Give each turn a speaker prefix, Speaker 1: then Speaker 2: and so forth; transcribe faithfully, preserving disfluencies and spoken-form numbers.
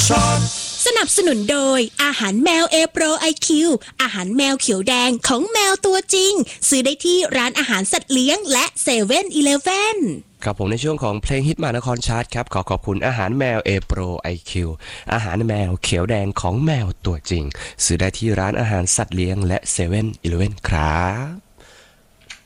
Speaker 1: ช็อต
Speaker 2: สนับสนุนโดยอาหารแมวเอโปรไอคิวอาหารแมวเขียวแดงของแมวตัวจริงซื้อได้ที่ร้านอาหารสัตว์เลี้ยงและเซเว่นอีเลฟเว่น
Speaker 3: ครับผมในช่วงของเพลงฮิตมานครชาร์ตครับขอขอบคุณอาหารแมวเอโปรไอคิวอาหารแมวเขียวแดงของแมวตัวจริงซื้อได้ที่ร้านอาหารสัตว์เลี้ยงและเซเว่นอีเลฟเว่นครับ